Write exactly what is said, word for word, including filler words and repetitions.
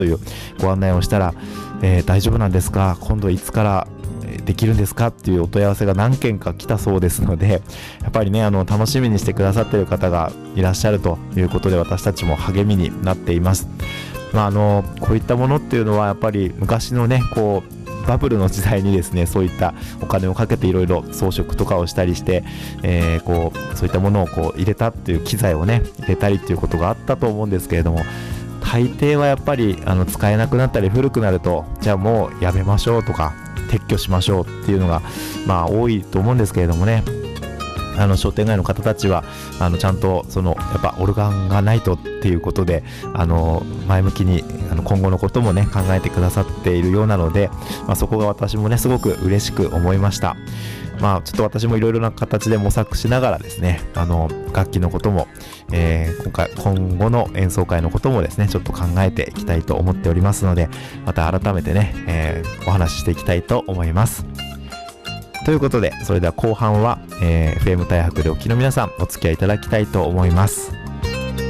というご案内をしたら、えー、大丈夫なんですか、今度いつからできるんですかっていうお問い合わせが何件か来たそうですので、やっぱりね、あの楽しみにしてくださっている方がいらっしゃるということで、私たちも励みになっています。まあ、あのこういったものっていうのはやっぱり昔のね、こうバブルの時代にですね、そういったお金をかけていろいろ装飾とかをしたりして、えー、こうそういったものをこう入れたっていう機材をね入れたりっていうことがあったと思うんですけれども、大抵はやっぱりあの使えなくなったり古くなると、じゃあもうやめましょうとか撤去しましょうっていうのがまあ多いと思うんですけれどもね、あの商店街の方たちはあのちゃんとそのやっぱオルガンがないとっていうことで、あの前向きにあの今後のこともね考えてくださっているようなので、まあ、そこが私もねすごく嬉しく思いました。まあちょっと私もいろいろな形で模索しながらですね、あの楽器のことも、えー、今回今後の演奏会のこともですねちょっと考えていきたいと思っておりますので、また改めてね、えー、お話ししていきたいと思います。ということで、それでは後半は、えー、エフエム 大白でお聞きの皆さんお付き合いいただきたいと思います。